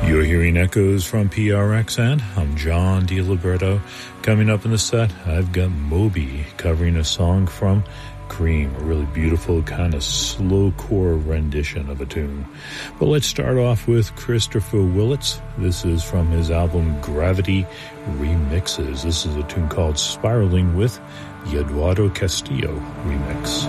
You're hearing echoes from PRXN. I'm John DiLiberto. Coming up in the set, I've got Moby covering a song from Cream, a really beautiful kind of slowcore rendition of a tune. But let's start off with Christopher Willits. This is from his album Gravity Remixes. This is a tune called Spiraling with the Eduardo Castillo remix.